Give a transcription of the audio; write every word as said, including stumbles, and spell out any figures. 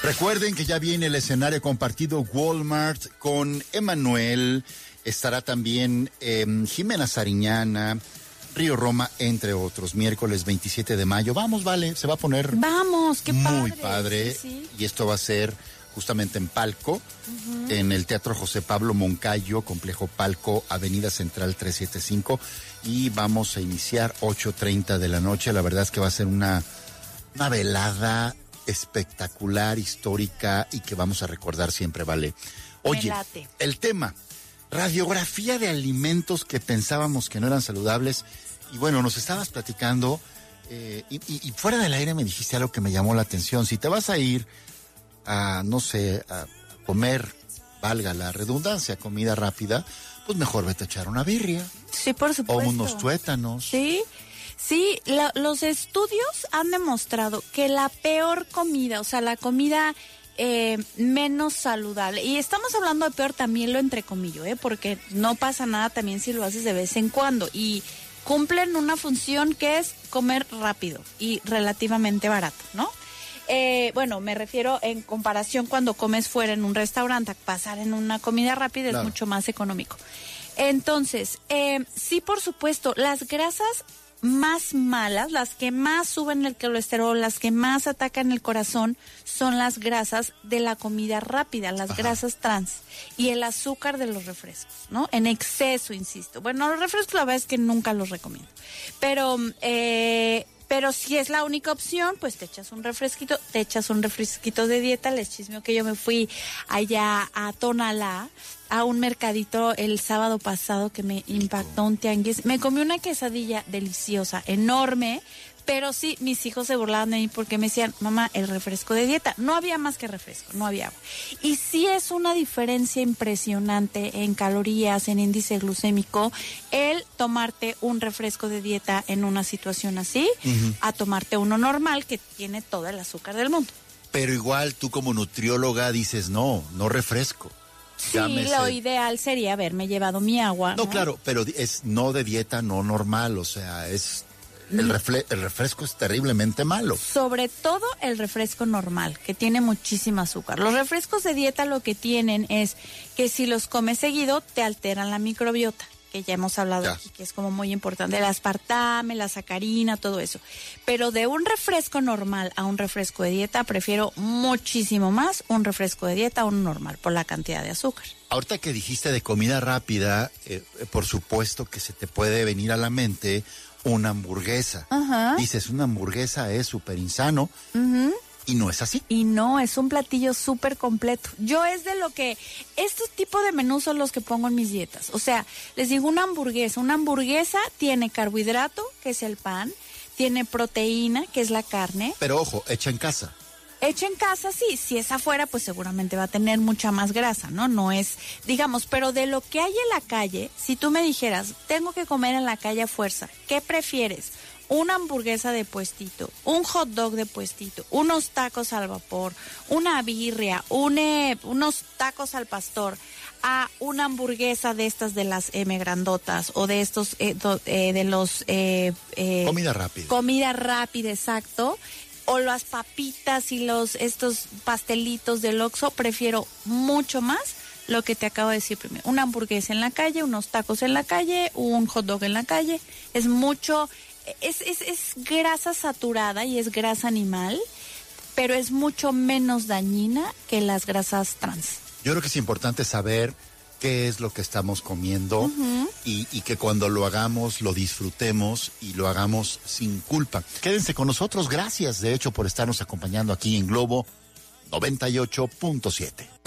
Recuerden que ya viene el escenario compartido Walmart con Emanuel. Estará también eh, Jimena Sariñana, Río Roma, entre otros. Miércoles veintisiete de mayo. Vamos, vale, se va a poner... Vamos, qué padre. Muy padre. Sí, sí. Y esto va a ser justamente en Palco, uh-huh. en el Teatro José Pablo Moncayo, Complejo Palco, Avenida Central trescientos setenta y cinco. Y vamos a iniciar ocho treinta de la noche. La verdad es que va a ser una, una velada espectacular, histórica y que vamos a recordar siempre, vale. Oye, el tema, radiografía de alimentos que pensábamos que no eran saludables. Y bueno, nos estabas platicando eh, y, y, y fuera del aire me dijiste algo que me llamó la atención. Si te vas a ir a, no sé, a comer, valga la redundancia, comida rápida, pues mejor vete a echar una birria. Sí, por supuesto. O unos tuétanos. Sí. Sí, la, los estudios han demostrado que la peor comida, o sea, la comida eh, menos saludable, y estamos hablando de peor también lo entrecomillo, ¿eh? Porque no pasa nada también si lo haces de vez en cuando, y cumplen una función que es comer rápido y relativamente barato, ¿no? Eh, bueno, me refiero en comparación cuando comes fuera en un restaurante, pasar en una comida rápida claro. es mucho más económico. Entonces, eh, sí, por supuesto, las grasas más malas, las que más suben el colesterol, las que más atacan el corazón, son las grasas de la comida rápida, las Ajá. grasas trans y el azúcar de los refrescos, ¿no? En exceso, insisto. Bueno, los refrescos la verdad es que nunca los recomiendo, pero eh, pero si es la única opción, pues te echas un refresquito, te echas un refresquito de dieta. Les chismeo que yo me fui allá a Tonalá, a un mercadito el sábado pasado que me impactó un tianguis. Me comí una quesadilla deliciosa, enorme, pero sí, mis hijos se burlaban de mí porque me decían, mamá, el refresco de dieta. No había más que refresco, no había agua. Y sí es una diferencia impresionante en calorías, en índice glucémico, el tomarte un refresco de dieta en una situación así, uh-huh. a tomarte uno normal que tiene todo el azúcar del mundo. Pero igual tú como nutrióloga dices, no, no refresco. Sí, Llámese. Lo ideal sería haberme llevado mi agua. No, ¿no? claro, pero es no de dieta, no normal, o sea, es el, refle- el refresco es terriblemente malo. Sobre todo el refresco normal, que tiene muchísimo azúcar. Los refrescos de dieta lo que tienen es que si los comes seguido, te alteran la microbiota, que ya hemos hablado ya. aquí, que es como muy importante, el aspartame, la sacarina, todo eso. Pero de un refresco normal a un refresco de dieta, prefiero muchísimo más un refresco de dieta a uno normal, por la cantidad de azúcar. Ahorita que dijiste de comida rápida, eh, por supuesto que se te puede venir a la mente una hamburguesa. Ajá. Dices, una hamburguesa es súper insano. Uh-huh. Y no es así. Y no, es un platillo súper completo. Yo es de lo que, estos tipos de menús son los que pongo en mis dietas. O sea, les digo una hamburguesa. Una hamburguesa tiene carbohidrato, que es el pan, tiene proteína, que es la carne. Pero ojo, hecha en casa. Hecha en casa, sí. Si es afuera, pues seguramente va a tener mucha más grasa, ¿no? No es, digamos, pero de lo que hay en la calle, si tú me dijeras, tengo que comer en la calle a fuerza, ¿qué prefieres? Una hamburguesa de puestito, un hot dog de puestito, unos tacos al vapor, una birria, une, unos tacos al pastor, a una hamburguesa de estas de las M grandotas o de estos, eh, do, eh, de los... Eh, eh, comida rápida. Comida rápida, exacto. O las papitas y los estos pastelitos del Oxxo, prefiero mucho más lo que te acabo de decir primero. Una hamburguesa en la calle, unos tacos en la calle, un hot dog en la calle. Es mucho... Es, es, es grasa saturada y es grasa animal, pero es mucho menos dañina que las grasas trans. Yo creo que es importante saber qué es lo que estamos comiendo uh-huh. y, y que cuando lo hagamos lo disfrutemos y lo hagamos sin culpa. Quédense con nosotros, gracias de hecho por estarnos acompañando aquí en Globo noventa y ocho punto siete.